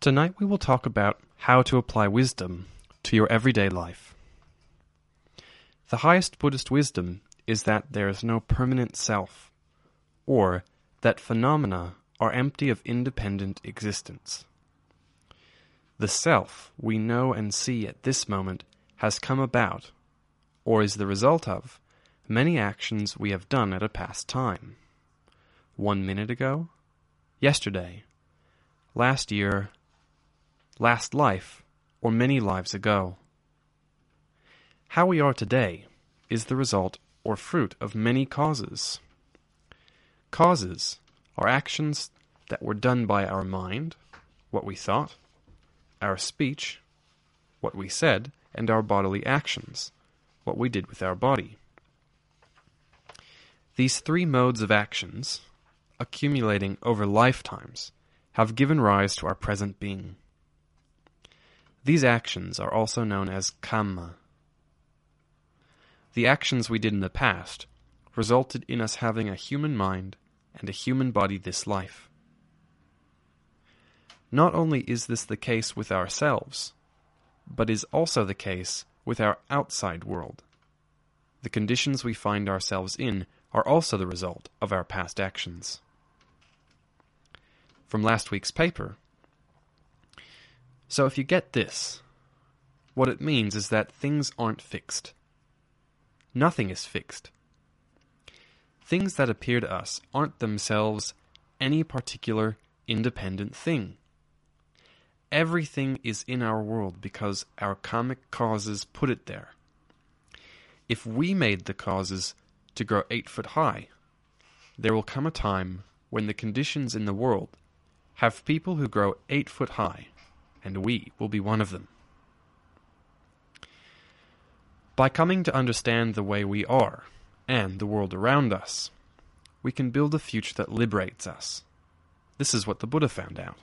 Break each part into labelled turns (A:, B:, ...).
A: Tonight we will talk about how to apply wisdom to your everyday life. The highest Buddhist wisdom is that there is no permanent self, or that phenomena are empty of independent existence. The self we know and see at this moment has come about, or is the result of, many actions we have done at a past time. 1 minute ago, yesterday, last year, last life, or many lives ago. How we are today is the result or fruit of many causes. Causes are actions that were done by our mind, what we thought, our speech, what we said, and our bodily actions, what we did with our body. These three modes of actions, accumulating over lifetimes, have given rise to our present being. These actions are also known as kamma. The actions we did in the past resulted in us having a human mind and a human body this life. Not only is this the case with ourselves, but is also the case with our outside world. The conditions we find ourselves in are also the result of our past actions. From last week's paper. So if you get this, what it means is that things aren't fixed. Nothing is fixed. Things that appear to us aren't themselves any particular independent thing. Everything is in our world because our karmic causes put it there. If we made the causes to grow 8 foot high, there will come a time when the conditions in the world have people who grow 8 foot high, and we will be one of them. By coming to understand the way we are, and the world around us, we can build a future that liberates us. This is what the Buddha found out.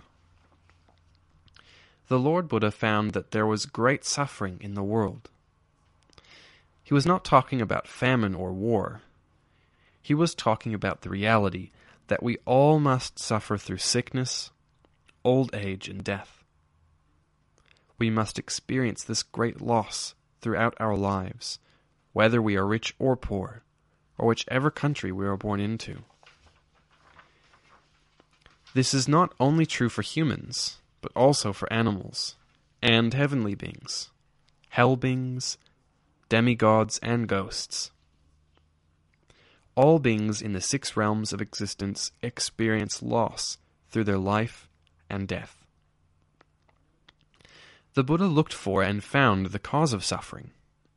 A: The Lord Buddha found that there was great suffering in the world. He was not talking about famine or war. He was talking about the reality that we all must suffer through sickness, old age, and death. We must experience this great loss throughout our lives, whether we are rich or poor, or whichever country we are born into. This is not only true for humans, but also for animals, and heavenly beings, hell beings, demigods, and ghosts. All beings in the 6 realms of existence experience loss through their life and death. The Buddha looked for and found the cause of suffering.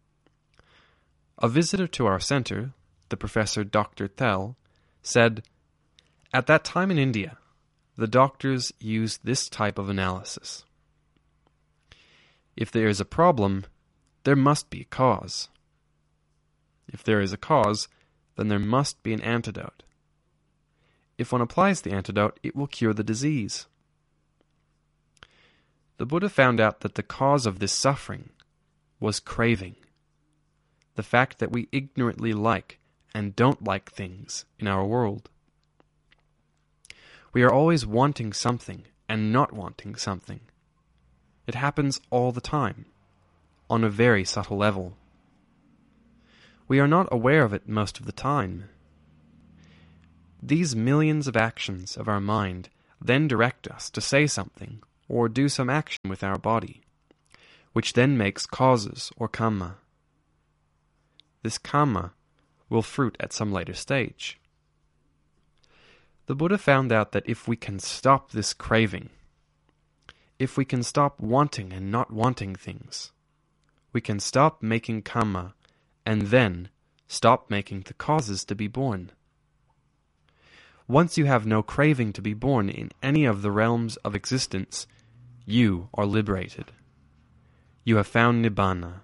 A: A visitor to our center, the Professor Dr. Thel, said, "At that time in India, the doctors used this type of analysis. If there is a problem, there must be a cause. If there is a cause, then there must be an antidote. If one applies the antidote, it will cure the disease." The Buddha found out that the cause of this suffering was craving, the fact that we ignorantly like and don't like things in our world. We are always wanting something and not wanting something. It happens all the time, on a very subtle level. We are not aware of it most of the time. These millions of actions of our mind then direct us to say something or do some action with our body, which then makes causes or kamma. This kamma will fruit at some later stage. The Buddha found out that if we can stop this craving, if we can stop wanting and not wanting things, we can stop making kamma and then stop making the causes to be born. Once you have no craving to be born in any of the realms of existence, you are liberated. You have found Nibbana.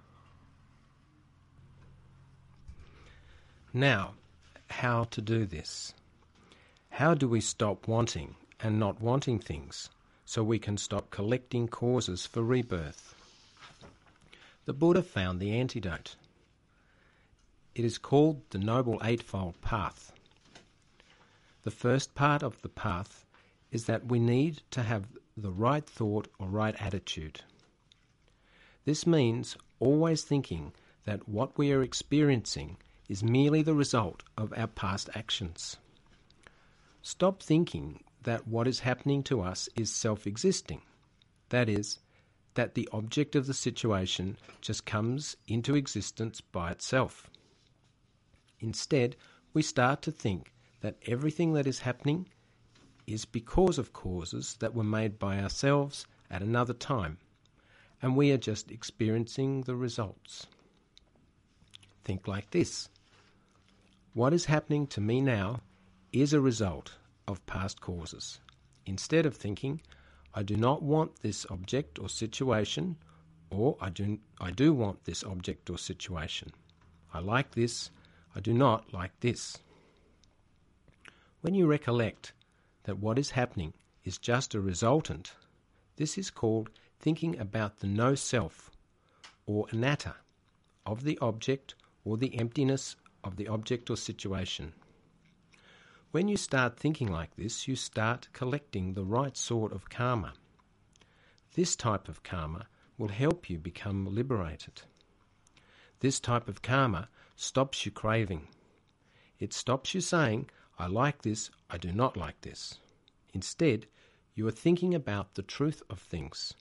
B: Now, how to do this? How do we stop wanting and not wanting things so we can stop collecting causes for rebirth? The Buddha found the antidote. It is called the Noble Eightfold Path. The first part of the path is that we need to have the right thought or right attitude. This means always thinking that what we are experiencing is merely the result of our past actions. Stop thinking that what is happening to us is self-existing. That is, that the object of the situation just comes into existence by itself. Instead, we start to think that everything that is happening is because of causes that were made by ourselves at another time, and we are just experiencing the results. Think like this. What is happening to me now is a result of past causes. Instead of thinking, I do not want this object or situation, or I do want this object or situation. I like this, I do not like this. When you recollect that what is happening is just a resultant, this is called thinking about the no-self, or anatta, of the object or the emptiness of the object or situation. When you start thinking like this, you start collecting the right sort of karma. This type of karma will help you become liberated. This type of karma stops you craving. It stops you saying, I like this, I do not like this. Instead, you are thinking about the truth of things.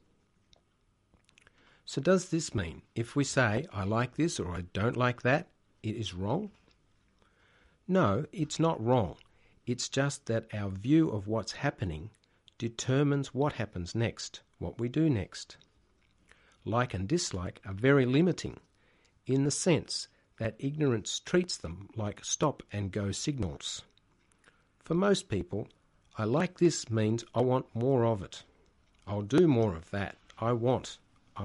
B: So does this mean if we say, I like this or I don't like that, it is wrong? No, it's not wrong. It's just that our view of what's happening determines what happens next, what we do next. Like and dislike are very limiting in the sense that ignorance treats them like stop-and-go signals. For most people, I like this means I want more of it. I'll do more of that. I want.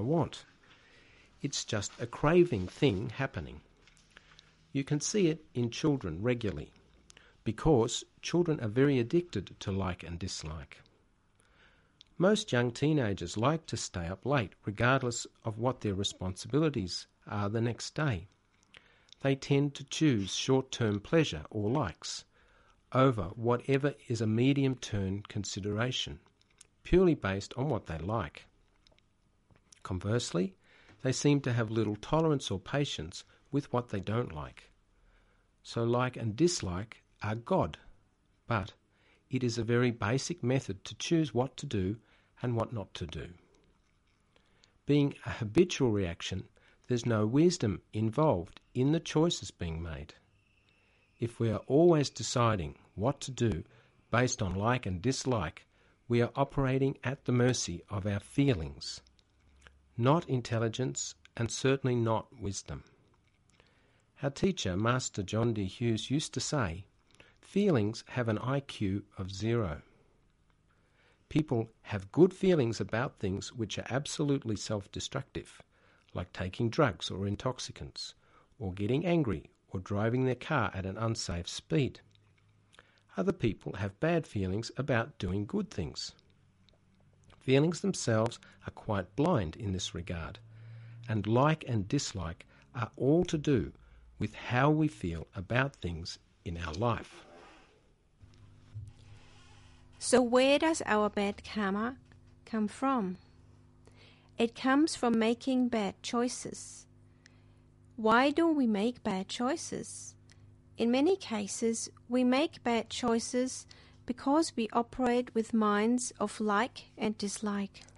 B: It's just a craving thing happening. You can see it in children regularly, because children are very addicted to like and dislike. Most young teenagers like to stay up late regardless of what their responsibilities are the next day. They tend to choose short-term pleasure or likes over whatever is a medium-term consideration, purely based on what they like. Conversely, they seem to have little tolerance or patience with what they don't like. So like and dislike are God, but it is a very basic method to choose what to do and what not to do. Being a habitual reaction, there's no wisdom involved in the choices being made. If we are always deciding what to do based on like and dislike, we are operating at the mercy of our feelings, not intelligence and certainly not wisdom. Our teacher, Master John D. Hughes, used to say, feelings have an IQ of 0. People have good feelings about things which are absolutely self-destructive, like taking drugs or intoxicants, or getting angry or driving their car at an unsafe speed. Other people have bad feelings about doing good things. Feelings themselves are quite blind in this regard, and like and dislike are all to do with how we feel about things in our life.
C: So where does our bad karma come from? It comes from making bad choices. Why do we make bad choices? In many cases, we make bad choices because we operate with minds of like and dislike.